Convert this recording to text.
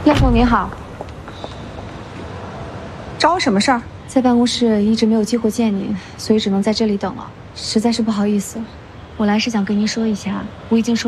叶枫你好， 找我什么事儿？ 在办公室一直没有机会见您，所以只能在这里等了，实在是不好意思。我来是想跟您说一下，我已经收。